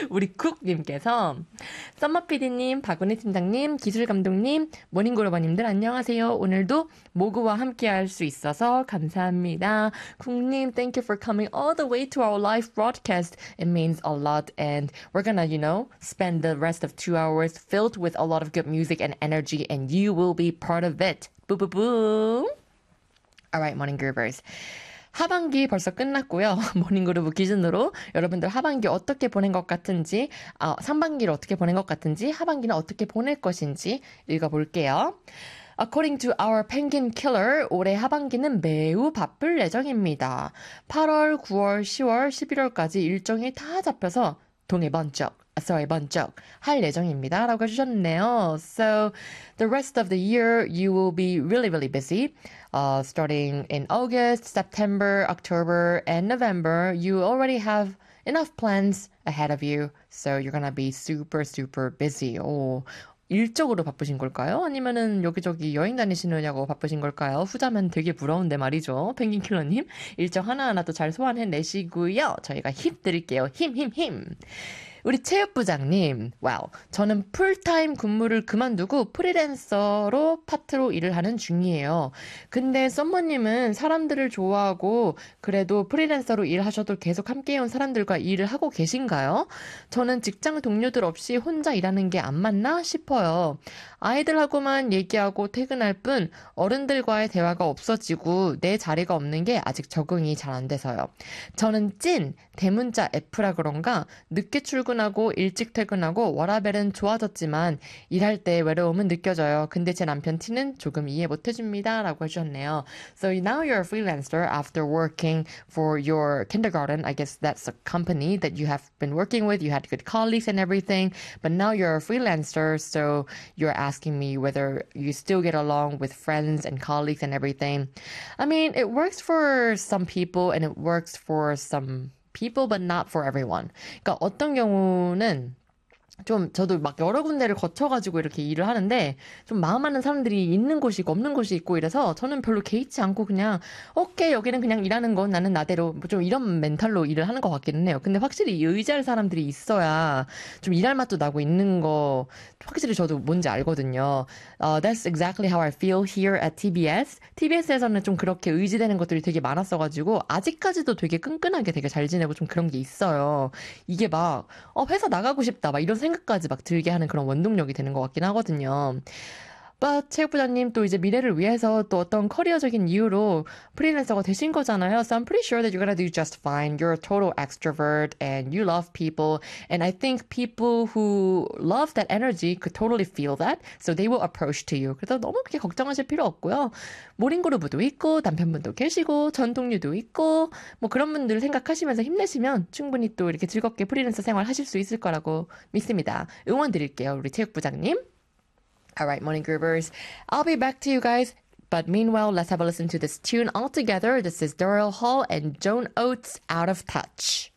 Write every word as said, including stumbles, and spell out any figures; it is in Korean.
우리 쿡님께서 썸머피디님, 박은희 팀장님, 기술감독님, 모닝그로버님들 안녕하세요. 오늘도 모그와 함께 할 수 있어서 감사합니다. 쿡님, thank you for coming all the way to our live broadcast. It means a lot and we're gonna, you know, spend the rest of two hours filled with a lot of good music and energy and you will be part of it. Boo boo boo. Alright, morning groovers. 하반기 벌써 끝났고요. 모닝그루브 기준으로 여러분들 하반기 어떻게 보낸 것 같은지, 어, 상반기를 어떻게 보낸 것 같은지, 하반기는 어떻게 보낼 것인지 읽어볼게요. According to our penguin killer, 올해 하반기는 매우 바쁠 예정입니다. 팔월, 구월, 시월, 십일월까지 일정이 다 잡혀서 동해 번쩍, sorry, 번쩍 할 예정입니다. 라고 해주셨네요. So, the rest of the year, you will be really, really busy. Uh, starting in August, September, October, and November, you already have enough plans ahead of you. So, you're gonna be super, super busy. 오, 일적으로 바쁘신 걸까요? 아니면은 여기저기 여행 다니시느냐고 바쁘신 걸까요? 후자면 되게 부러운데 말이죠. 펭귄킬러님, 일정 하나하나 또 잘 소화해내시고요. 저희가 힘 드릴게요. 힘, 힘, 힘. 우리 체육부장님, 와우. 저는 풀타임 근무를 그만두고 프리랜서로 파트로 일을 하는 중이에요. 근데 썸머님은 사람들을 좋아하고 그래도 프리랜서로 일하셔도 계속 함께해온 사람들과 일을 하고 계신가요? 저는 직장 동료들 없이 혼자 일하는 게 안 맞나 싶어요. 아이들하고만 얘기하고 퇴근할 뿐 어른들과의 대화가 없어지고 내 자리가 없는 게 아직 적응이 잘 안 돼서요. 저는 찐 대문자 F라 그런가 늦게 출근하고 일찍 퇴근하고 워라밸은 좋아졌지만 일할 때 외로움은 느껴져요. 근데 제 남편 T는 조금 이해 못 해줍니다. 라고 해주셨네요. So now you're a freelancer after working for your kindergarten. I guess that's a company that you have been working with. You had good colleagues and everything. But now you're a freelancer. So you're asking me whether you still get along with friends and colleagues and everything. I mean, it works for some people and it works for some people, but not for everyone. 그러니까 어떤 경우는 좀 저도 막 여러 군데를 거쳐가지고 이렇게 일을 하는데 좀 마음 맞는 사람들이 있는 곳이 있고 없는 곳이 있고 이래서 저는 별로 개의치 않고 그냥 오케이 여기는 그냥 일하는 건 나는 나대로 좀 이런 멘탈로 일을 하는 것 같기는 해요. 근데 확실히 의지할 사람들이 있어야 좀 일할 맛도 나고 있는 거 확실히 저도 뭔지 알거든요. Uh, that's exactly how I feel here at 티비에스. 티비에스에서는 좀 그렇게 의지되는 것들이 되게 많았어가지고 아직까지도 되게 끈끈하게 되게 잘 지내고 좀 그런 게 있어요. 이게 막 어, 회사 나가고 싶다 막 이런 생각까지 막 들게 하는 그런 원동력이 되는 것 같긴 하거든요. But 체육부장님 또 이제 미래를 위해서 또 어떤 커리어적인 이유로 프리랜서가 되신 거잖아요. So I'm pretty sure that you're gonna do just fine. You're a total extrovert and you love people. And I think people who love that energy could totally feel that. So they will approach to you. 그래서 너무 그렇게 걱정하실 필요 없고요. 모닝그루브도 있고 남편분도 계시고 전동류도 있고 뭐 그런 분들 생각하시면서 힘내시면 충분히 또 이렇게 즐겁게 프리랜서 생활 하실 수 있을 거라고 믿습니다. 응원 드릴게요. 우리 체육부장님. Alright, morning groovers. I'll be back to you guys. But meanwhile, let's have a listen to this tune all together. This is Daryl Hall and Joan Oates, Out of Touch.